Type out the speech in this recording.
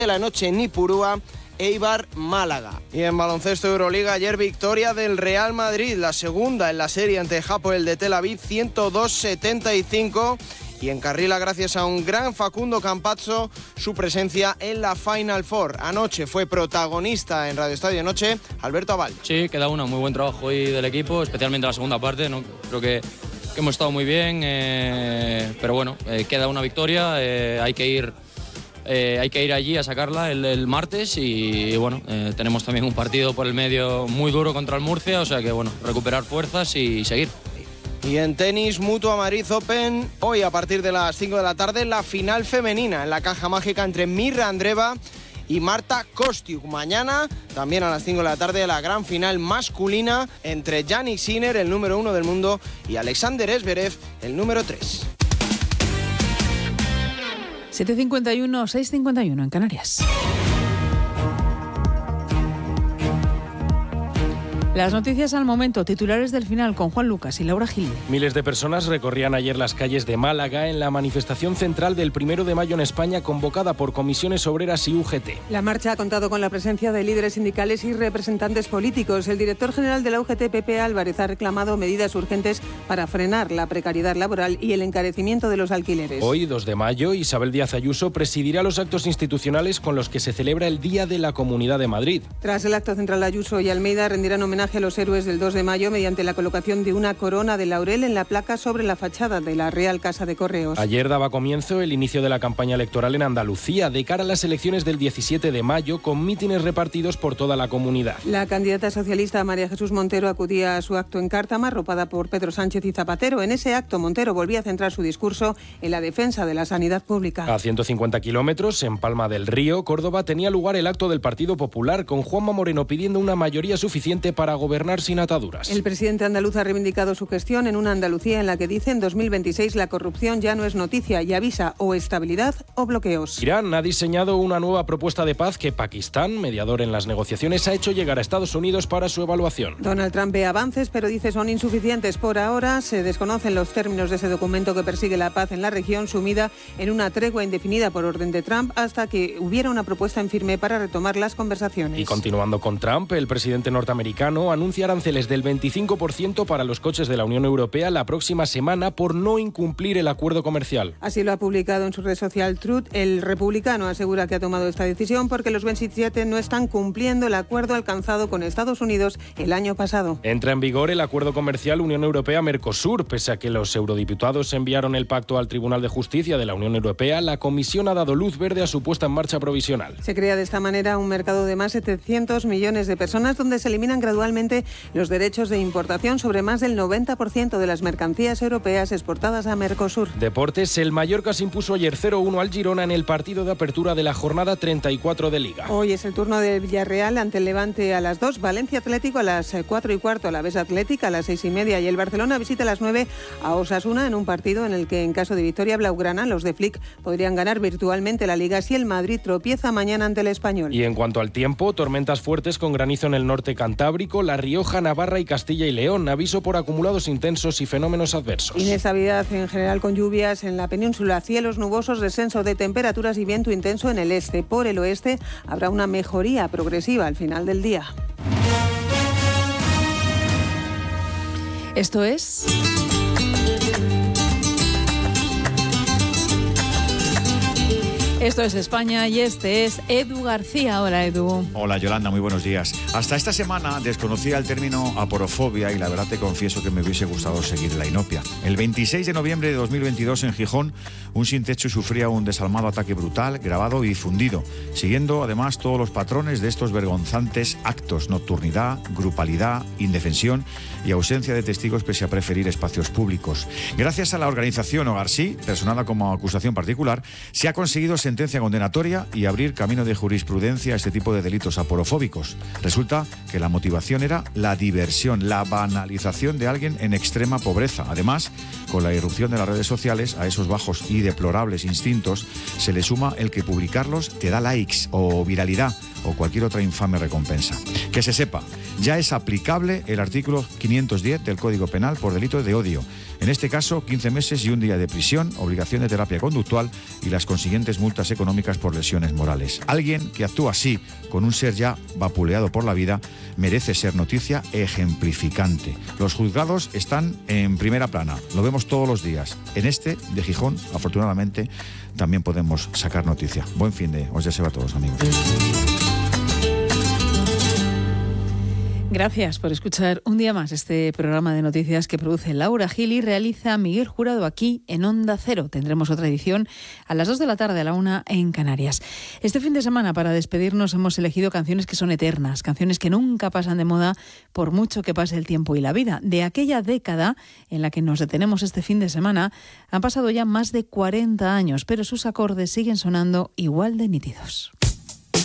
de la noche en Ipurúa, Eibar Málaga. Y en baloncesto Euroliga, ayer victoria del Real Madrid, la segunda en la serie ante Hapoel de Tel Aviv, 102-75. Y encarrila, gracias a un gran Facundo Campazzo, su presencia en la Final Four. Anoche fue protagonista en Radio Estadio Noche Alberto Abal. Sí, queda una, muy buen trabajo hoy del equipo, especialmente la segunda parte, ¿no? Creo que hemos estado muy bien, pero bueno, queda una victoria, hay que ir allí a sacarla el martes y bueno, tenemos también un partido por el medio muy duro contra el Murcia, o sea que bueno, recuperar fuerzas y seguir. Y en tenis, Mutua Madrid Open, hoy a partir de las 5 de la tarde, la final femenina en la caja mágica entre Mirra Andreeva y Marta Kostyuk. Mañana, también a las 5 de la tarde, la gran final masculina entre Jannik Sinner, el número 1 del mundo, y Alexander Zverev, el número 3. 7:51, 6:51 en Canarias. Las noticias al momento, titulares del final con Juan Lucas y Laura Gil. Miles de personas recorrían ayer las calles de Málaga en la manifestación central del 1 de mayo en España convocada por comisiones obreras y UGT. La marcha ha contado con la presencia de líderes sindicales y representantes políticos. El director general de la UGT, Pepe Álvarez, ha reclamado medidas urgentes para frenar la precariedad laboral y el encarecimiento de los alquileres. Hoy, 2 de mayo, Isabel Díaz Ayuso presidirá los actos institucionales con los que se celebra el Día de la Comunidad de Madrid. Tras el acto central, Ayuso y Almeida rendirán homenaje a los héroes del 2 de mayo mediante la colocación de una corona de laurel en la placa sobre la fachada de la Real Casa de Correos. Ayer daba comienzo el inicio de la campaña electoral en Andalucía de cara a las elecciones del 17 de mayo con mítines repartidos por toda la comunidad. La candidata socialista María Jesús Montero acudía a su acto en Cártama, arropada por Pedro Sánchez y Zapatero. En ese acto, Montero volvía a centrar su discurso en la defensa de la sanidad pública. A 150 kilómetros, en Palma del Río, Córdoba, tenía lugar el acto del Partido Popular con Juanma Moreno pidiendo una mayoría suficiente para gobernar sin ataduras. El presidente andaluz ha reivindicado su gestión en una Andalucía en la que dice en 2026 la corrupción ya no es noticia y avisa o estabilidad o bloqueos. Irán ha diseñado una nueva propuesta de paz que Pakistán, mediador en las negociaciones, ha hecho llegar a Estados Unidos para su evaluación. Donald Trump ve avances, pero dice son insuficientes por ahora. Se desconocen los términos de ese documento que persigue la paz en la región, sumida en una tregua indefinida por orden de Trump hasta que hubiera una propuesta en firme para retomar las conversaciones. Y continuando con Trump, el presidente norteamericano anuncia aranceles del 25% para los coches de la Unión Europea la próxima semana por no incumplir el acuerdo comercial. Así lo ha publicado en su red social Truth. El republicano asegura que ha tomado esta decisión porque los 27 no están cumpliendo el acuerdo alcanzado con Estados Unidos el año pasado. Entra en vigor el acuerdo comercial Unión Europea-Mercosur. Pese a que los eurodiputados enviaron el pacto al Tribunal de Justicia de la Unión Europea, la Comisión ha dado luz verde a su puesta en marcha provisional. Se crea de esta manera un mercado de más de 700 millones de personas donde se eliminan gradualmente los derechos de importación sobre más del 90% de las mercancías europeas exportadas a Mercosur. Deportes, el Mallorca se impuso ayer 0-1 al Girona en el partido de apertura de la jornada 34 de Liga. Hoy es el turno de Villarreal ante el Levante a las 2, Valencia Atlético a las 4:15, la Bes Atlética a las 6:30 y el Barcelona visita a las 9 a Osasuna en un partido en el que en caso de victoria blaugrana los de Flick podrían ganar virtualmente la Liga si el Madrid tropieza mañana ante el Español. Y en cuanto al tiempo, tormentas fuertes con granizo en el norte cantábrico, La Rioja, Navarra y Castilla y León. Aviso por acumulados intensos y fenómenos adversos. Inestabilidad en general con lluvias en la península, cielos nubosos, descenso de temperaturas y viento intenso en el este. Por el oeste habrá una mejoría progresiva al final del día. Esto es... Esto es España y este es Edu García. Hola, Edu. Hola, Yolanda, muy buenos días. Hasta esta semana desconocía el término aporofobia y la verdad te confieso que me hubiese gustado seguir la inopia. El 26 de noviembre de 2022 en Gijón, un sin techo sufría un desalmado ataque brutal, grabado y difundido, siguiendo además todos los patrones de estos vergonzantes actos: nocturnidad, grupalidad, indefensión y ausencia de testigos pese a preferir espacios públicos. Gracias a la organización Hogar Sí, personada como acusación particular, se ha conseguido sentencia condenatoria y abrir camino de jurisprudencia a este tipo de delitos aporofóbicos. Resulta que la motivación era la diversión, la banalización de alguien en extrema pobreza. Además, con la irrupción de las redes sociales, a esos bajos y deplorables instintos se le suma el que publicarlos te da likes o viralidad o cualquier otra infame recompensa. Que se sepa, ya es aplicable el artículo 510 del Código Penal por delito de odio. En este caso, 15 meses y un día de prisión, obligación de terapia conductual y las consiguientes multas económicas por lesiones morales. Alguien que actúa así, con un ser ya vapuleado por la vida, merece ser noticia ejemplificante. Los juzgados están en primera plana, lo vemos todos los días. En este de Gijón, afortunadamente, también podemos sacar noticia. Buen fin de, os deseo a todos, amigos. Gracias por escuchar un día más este programa de noticias que produce Laura Gil y realiza Miguel Jurado aquí en Onda Cero. Tendremos otra edición a las 2 de la tarde, a la 1 en Canarias. Este fin de semana, para despedirnos, hemos elegido canciones que son eternas, canciones que nunca pasan de moda por mucho que pase el tiempo y la vida. De aquella década en la que nos detenemos este fin de semana, han pasado ya más de 40 años, pero sus acordes siguen sonando igual de nítidos.